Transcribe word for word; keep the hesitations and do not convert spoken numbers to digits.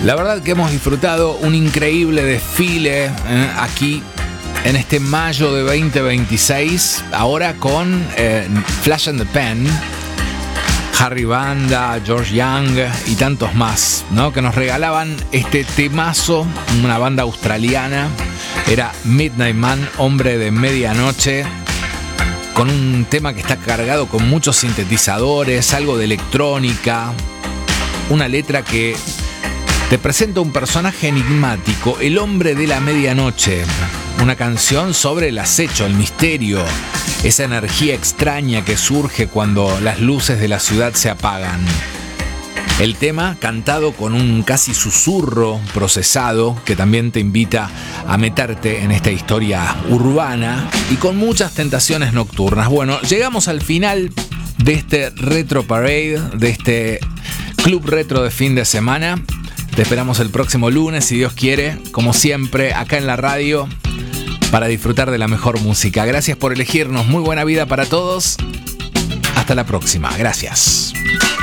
La verdad que hemos disfrutado un increíble desfile eh, aquí en este mayo de veinte veintiséis, ahora con eh, Flash and the Pen, Harry Banda, George Young y tantos más, ¿no? Que nos regalaban este temazo, una banda australiana, era Midnight Man, Hombre de Medianoche, con un tema que está cargado con muchos sintetizadores, algo de electrónica, una letra que te presenta un personaje enigmático, el hombre de la medianoche, una canción sobre el acecho, el misterio, esa energía extraña que surge cuando las luces de la ciudad se apagan. El tema cantado con un casi susurro procesado que también te invita a meterte en esta historia urbana y con muchas tentaciones nocturnas. Bueno, llegamos al final de este Retro Parade, de este Club Retro de fin de semana. Te esperamos el próximo lunes, si Dios quiere, como siempre, acá en la radio, para disfrutar de la mejor música. Gracias por elegirnos. Muy buena vida para todos. Hasta la próxima. Gracias.